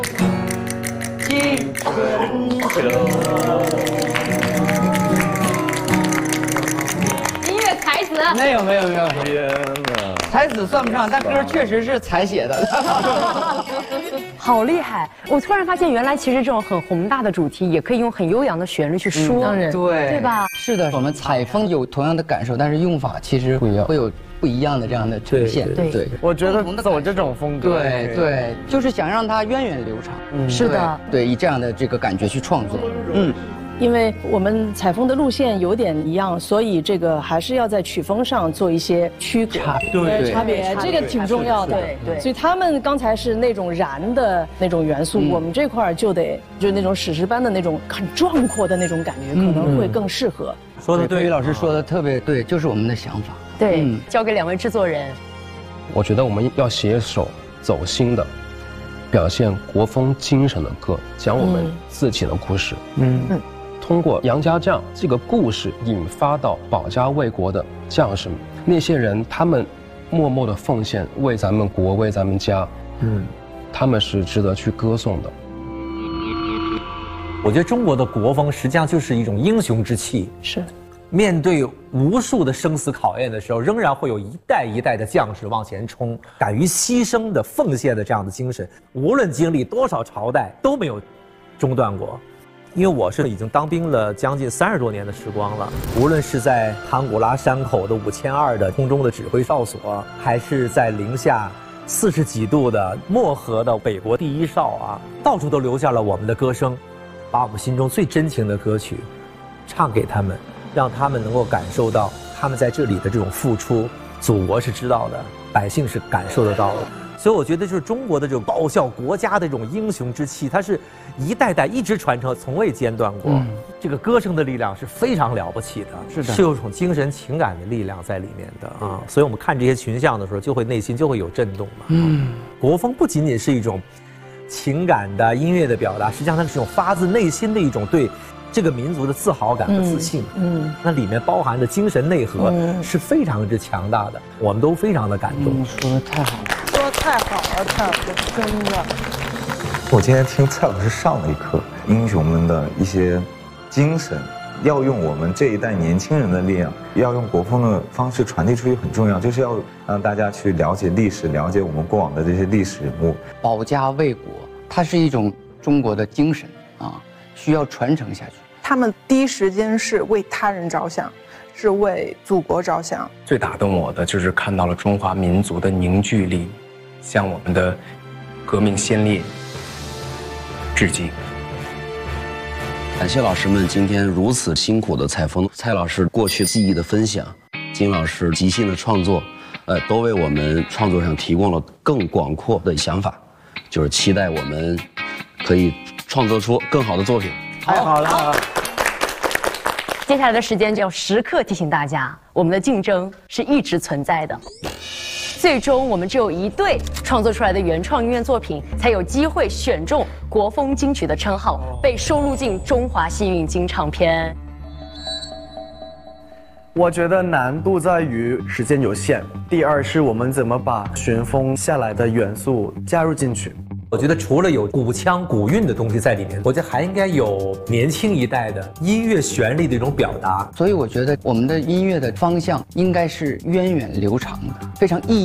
青春酒。 音乐才子。 没有。 天哪！ 才子算不上，但歌确实是才写的。 好厉害！我突然发现，原来其实这种很宏大的主题，也可以用很悠扬的旋律去说， 当然对吧？ 是的，我们采风有同样的感受，但是用法其实会有不一样的这样的呈现。 对， 我觉得走这种风格， 对，就是想让它源远流长。 是的， 对，以这样的这个感觉去创作。 因为我们采风的路线有点一样，所以这个还是要在曲风上做一些区隔、差别，这个挺重要的。对，所以他们刚才是那种燃的那种元素，我们这块儿就那种史诗般的那种很壮阔的那种感觉，可能会更适合。 说的对，于老师说的特别对，就是我们的想法。 对，交给两位制作人。 我觉得我们要携手走心的，表现国风精神的歌，讲我们自己的故事。通过杨家将这个故事引发到保家卫国的将士们，那些人他们默默的奉献，为咱们国，为咱们家，他们是值得去歌颂的。 我觉得中国的国风实际上就是一种英雄之气， 是面对无数的生死考验的时候，仍然会有一代一代的将士往前冲，敢于牺牲的奉献的这样的精神，无论经历多少朝代都没有中断过。因为我是已经当兵了将近30多年的时光了，无论是在唐古拉山口的5200的空中的指挥哨所，还是在零下40几度的漠河的北国第1哨啊，到处都留下了我们的歌声，把我们心中最真情的歌曲唱给他们，让他们能够感受到他们在这里的这种付出，祖国是知道的，百姓是感受得到的。所以我觉得就是中国的这种报效国家的这种英雄之气，它是一代代一直传承，从未间断过。这个歌声的力量是非常了不起的，是有种精神情感的力量在里面的啊。所以我们看这些群像的时候，就会内心就会有震动嘛。国风不仅仅是一种情感的音乐的表达，实际上它是一种发自内心的一种对这个民族的自豪感和自信。那里面包含的精神内核是非常之强大的，我们都非常的感动。 说的太好了。 太好了，太好了，真的。 我今天听蔡老师上了一课，英雄们的一些精神，要用我们这一代年轻人的力量，要用国风的方式传递出去很重要，就是要让大家去了解历史，了解我们过往的这些历史人物。 保家卫国，它是一种中国的精神啊，需要传承下去。 他们第一时间是为他人着想，是为祖国着想。 最打动我的就是看到了中华民族的凝聚力，向我们的革命先烈致敬。 感谢老师们今天如此辛苦的采风，蔡老师过去记忆的分享，金老师即兴的创作，都为我们创作上提供了更广阔的想法，就是期待我们可以创作出更好的作品。 太好了！ 接下来的时间就要时刻提醒大家，我们的竞争是一直存在的。最终，我们只有一队创作出来的原创音乐作品，才有机会选中国风金曲的称号，被收录进中华幸运金唱片。 我觉得难度在于时间有限，第二是我们怎么把旋风下来的元素加入进去。 我觉得除了有古腔古韵的东西在里面，我觉得还应该有年轻一代的音乐旋律的一种表达。 所以我觉得我们的音乐的方向应该是源远流长的，非常意义